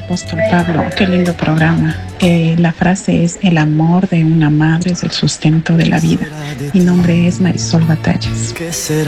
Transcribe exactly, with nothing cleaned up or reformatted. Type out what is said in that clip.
apóstol Pablo. Qué lindo programa. Eh, la frase es: el amor de una madre es el sustento de la vida. Mi nombre es Marisol Batallas.